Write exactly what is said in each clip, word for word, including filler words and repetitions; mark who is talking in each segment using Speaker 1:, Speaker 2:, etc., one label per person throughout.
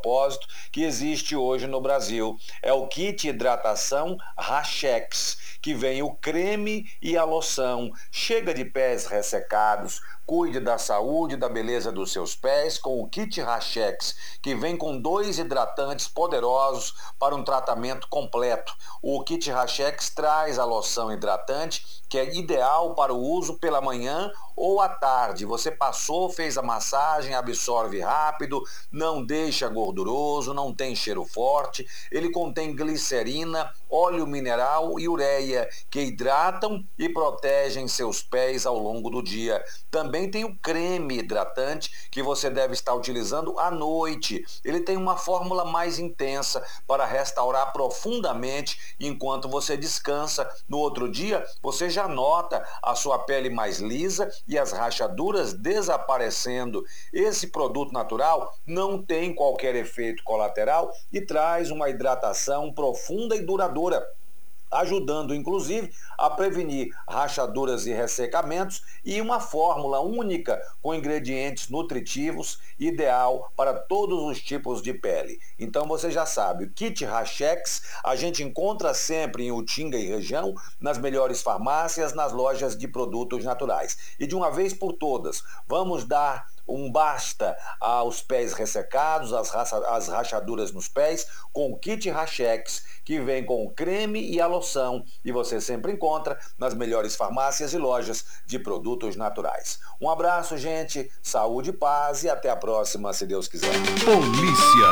Speaker 1: propósito que existe hoje no Brasil. É o kit hidratação Rachex, que vem o creme e a loção. Chega de pés ressecados, cuide da saúde e da beleza dos seus pés com o kit Rachex, que vem com dois hidratantes poderosos para um tratamento completo. O kit Rachex traz a loção hidratante, que é ideal para o uso pela manhã ou à tarde. Você passou, fez a massagem, absorve rápido, não deixa gorduroso, não tem cheiro forte. Ele contém glicerina, óleo mineral e ureia, que hidratam e protegem seus pés ao longo do dia. Também tem o creme hidratante, que você deve estar utilizando à noite. Ele tem uma fórmula mais intensa para restaurar profundamente enquanto você descansa. No outro dia, você já nota a sua pele mais lisa e as rachaduras desaparecendo. Esse produto natural não tem qualquer efeito colateral e traz uma hidratação profunda e duradoura, ajudando inclusive a prevenir rachaduras e ressecamentos, e uma fórmula única com ingredientes nutritivos, ideal para todos os tipos de pele. Então você já sabe, o kit Rachex a gente encontra sempre em Utinga e região, nas melhores farmácias, nas lojas de produtos naturais. E de uma vez por todas, vamos dar um basta aos pés ressecados, às, raça, às rachaduras nos pés, com o kit Rachex, que vem com o creme e a loção, e você sempre encontra nas melhores farmácias e lojas de produtos naturais. Um abraço, gente, saúde, paz e até a próxima, se Deus quiser.
Speaker 2: Polícia.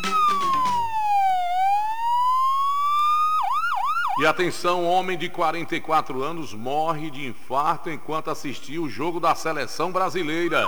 Speaker 2: E atenção, homem de quarenta e quatro anos morre de infarto enquanto assistia o jogo da seleção brasileira.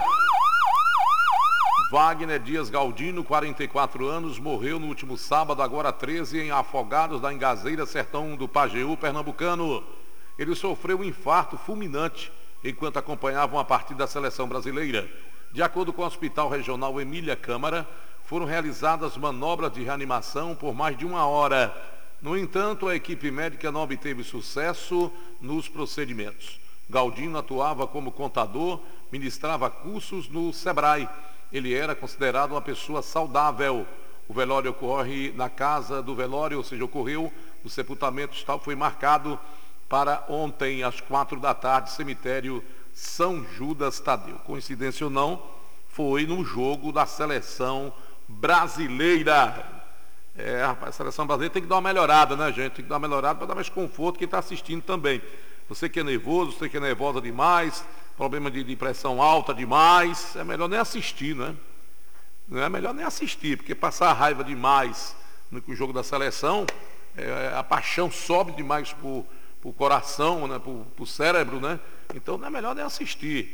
Speaker 2: Wagner Dias Galdino, quarenta e quatro anos, morreu no último sábado, agora treze, em Afogados da Engazeira, sertão do Pajeú, pernambucano. Ele sofreu um infarto fulminante enquanto acompanhava uma partida da seleção brasileira. De acordo com o Hospital Regional Emília Câmara, foram realizadas manobras de reanimação por mais de uma hora. No entanto, a equipe médica não obteve sucesso nos procedimentos. Galdino atuava como contador, ministrava cursos no Sebrae. Ele era considerado uma pessoa saudável. O velório ocorre na casa do velório, ou seja, ocorreu, o sepultamento foi marcado para ontem, às quatro da tarde, cemitério São Judas Tadeu. Coincidência ou não, foi no jogo da seleção brasileira. É, rapaz, a seleção brasileira tem que dar uma melhorada, né, gente? Tem que dar uma melhorada para dar mais conforto quem está assistindo também. Você que é nervoso, você que é nervosa demais, problema de, de pressão alta demais, é melhor nem assistir, né? Não é melhor nem assistir, porque passar raiva demais no jogo da seleção, é, a paixão sobe demais pro, pro coração, né? pro, pro cérebro, né? Então não é melhor nem assistir.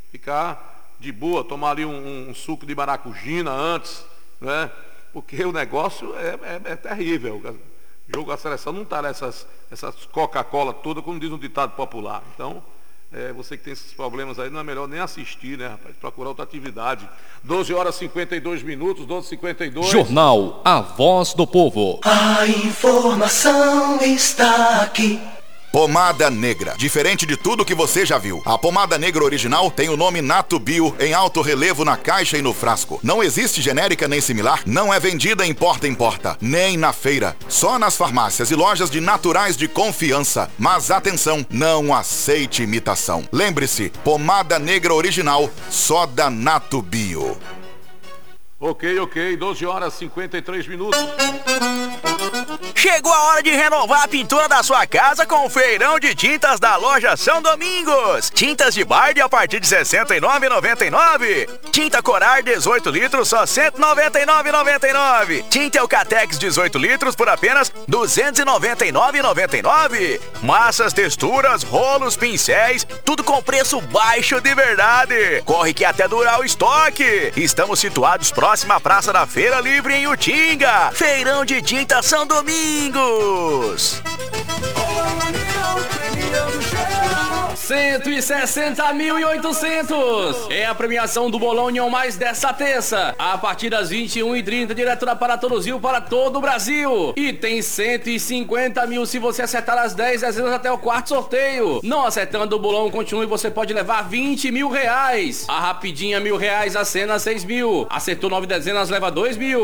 Speaker 2: Ficar de boa, tomar ali um, um suco de maracujina antes, né? Porque o negócio é, é, é terrível. O jogo da seleção não está nessas essas Coca-Cola toda, como diz um ditado popular. Então, é, você que tem esses problemas aí, não é melhor nem assistir, né, rapaz? Procurar outra atividade. doze horas e cinquenta e dois minutos, doze e cinquenta e dois.
Speaker 3: Jornal A Voz do Povo.
Speaker 4: A informação está aqui.
Speaker 5: Pomada Negra. Diferente de tudo que você já viu, a pomada negra original tem o nome Nato Bio em alto relevo na caixa e no frasco. Não existe genérica nem similar, não é vendida em porta em porta, nem na feira. Só nas farmácias e lojas de naturais de confiança. Mas atenção, não aceite imitação. Lembre-se, pomada negra original, só da Nato Bio.
Speaker 2: Ok, ok, doze horas e cinquenta e três minutos.
Speaker 6: Chegou a hora de renovar a pintura da sua casa com o feirão de tintas da loja São Domingos. Tintas de Bard a partir de sessenta e nove reais e noventa e nove centavos. Tinta Corar dezoito litros só cento e noventa e nove reais e noventa e nove centavos. Tinta Eucatex dezoito litros por apenas duzentos e noventa e nove reais e noventa e nove centavos. Massas, texturas, rolos, pincéis, tudo com preço baixo de verdade. Corre que até durar o estoque. Estamos situados próximo à Praça da Feira Livre em Utinga. Feirão de tinta São Domingos.
Speaker 7: cento e sessenta mil e oitocentos é a premiação do Bolão União Mais dessa terça, a partir das vinte e uma e trinta, direto da Paratoruzil para todo o Brasil. E tem cento e cinquenta mil se você acertar as dez dezenas até o quarto sorteio. Não acertando, o bolão continua e você pode levar vinte mil reais. A rapidinha mil reais, a cena seis mil. Acertou nove dezenas, leva dois mil.